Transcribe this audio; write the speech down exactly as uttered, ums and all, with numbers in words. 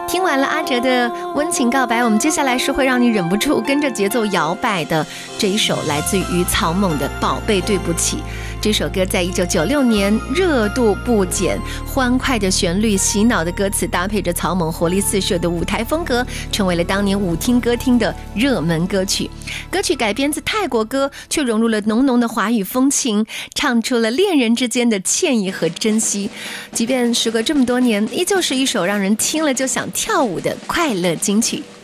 听完了阿哲的温情告白，我们接下来是会让你忍不住跟着节奏摇摆的这一首来自于草蜢的《宝贝对不起》。这首歌在一九九六年热度不减，欢快的旋律、洗脑的歌词，搭配着草蜢活力四射的舞台风格，成为了当年舞厅歌厅的热门歌曲。歌曲改编自泰国歌，却融入了浓浓的华语风情，唱出了恋人之间的歉意和珍惜。即便时隔这么多年，依旧是一首让人听了就想跳舞的快乐金曲。